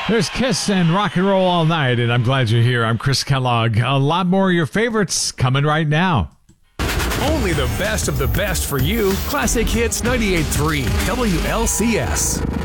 There's Kiss and Rock and Roll All Night, and I'm glad you're here. I'm Chris Kellogg. A lot more of your favorites coming right now. Only the best of the best for you. Classic Hits 98.3 WLCS.